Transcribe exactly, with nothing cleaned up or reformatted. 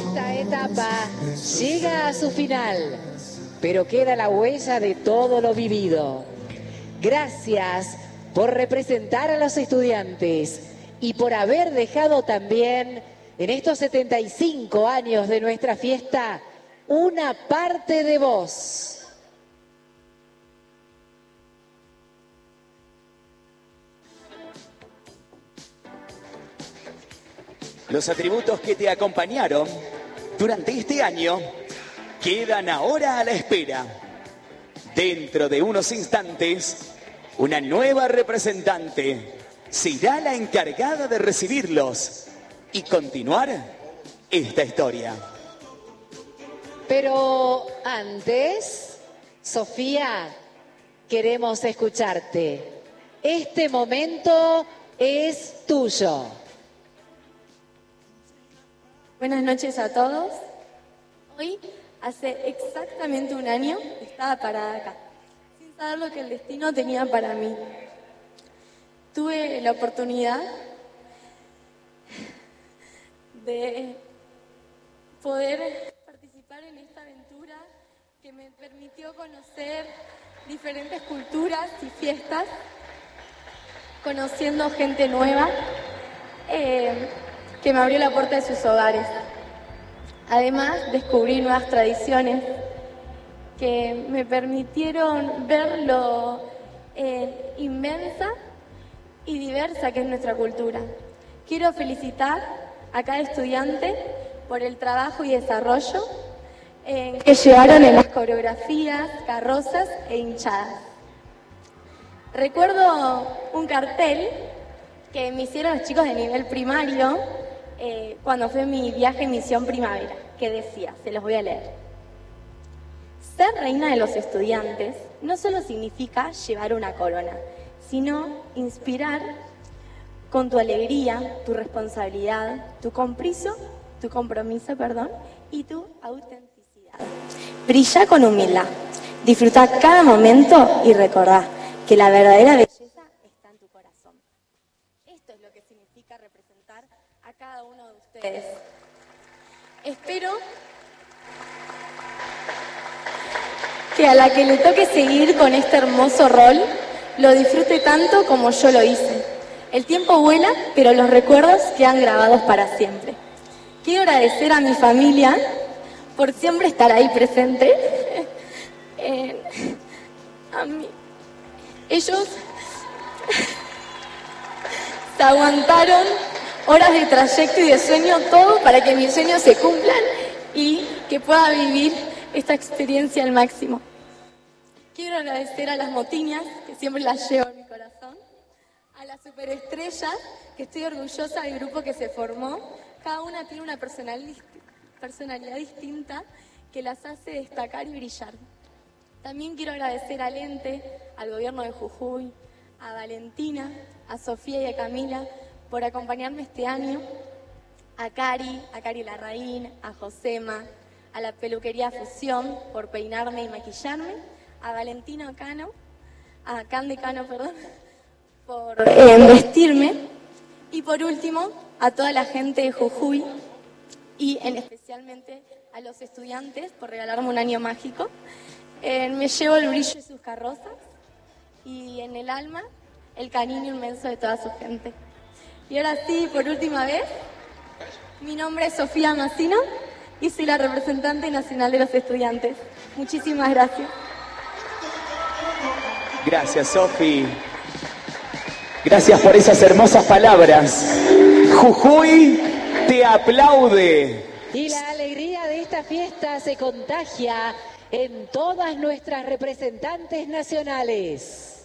Esta etapa llega a su final, pero queda la huella de todo lo vivido. Gracias por representar a los estudiantes y por haber dejado también en estos setenta y cinco años de nuestra fiesta una parte de vos. Los atributos que te acompañaron durante este año quedan ahora a la espera. Dentro de unos instantes, una nueva representante será la encargada de recibirlos y continuar esta historia. Pero antes, Sofía, queremos escucharte. Este momento es tuyo. Buenas noches a todos. Hoy, hace exactamente un año, estaba parada acá, sin saber lo que el destino tenía para mí. Tuve la oportunidad de poder participar en esta aventura que me permitió conocer diferentes culturas y fiestas, conociendo gente nueva, eh, que me abrió la puerta de sus hogares. Además, descubrí nuevas tradiciones que me permitieron ver lo eh, inmensa y diversa que es nuestra cultura. Quiero felicitar a cada estudiante por el trabajo y desarrollo eh, que llevaron en las coreografías, carrozas e hinchadas. Recuerdo un cartel que me hicieron los chicos de nivel primario eh, cuando fue mi viaje en Misión Primavera, que decía, se los voy a leer: ser reina de los estudiantes no solo significa llevar una corona, sino inspirar con tu alegría, tu responsabilidad, tu compromiso, tu compromiso, perdón, y tu autenticidad. Brilla con humildad, disfruta cada momento y recordá que la verdadera belleza está en tu corazón. Esto es lo que significa representar a cada uno de ustedes. Espero que a la que le toque seguir con este hermoso rol lo disfrute tanto como yo lo hice. El tiempo vuela, pero los recuerdos quedan grabados para siempre. Quiero agradecer a mi familia por siempre estar ahí presente. eh, a mí. Ellos se aguantaron horas de trayecto y de sueño, todo para que mis sueños se cumplan y que pueda vivir esta experiencia al máximo. Quiero agradecer a las motiñas, que siempre las llevo en mi corazón, a las superestrellas, que estoy orgullosa del grupo que se formó. Cada una tiene una personalidad distinta que las hace destacar y brillar. También quiero agradecer al ente, al gobierno de Jujuy, a Valentina, a Sofía y a Camila por acompañarme este año, a Cari, a Cari Larraín, a Josema, a la peluquería Fusión por peinarme y maquillarme, a Valentina Cano, a Cande Cano, perdón, por eh, vestirme, y por último a toda la gente de Jujuy y en especialmente a los estudiantes por regalarme un año mágico. Eh, me llevo el brillo de sus carrozas y en el alma el cariño inmenso de toda su gente. Y ahora sí, por última vez, mi nombre es Sofía Massino y soy la representante nacional de los estudiantes. Muchísimas gracias. Gracias, Sofi. Gracias por esas hermosas palabras. Jujuy te aplaude. Y la alegría de esta fiesta se contagia en todas nuestras representantes nacionales.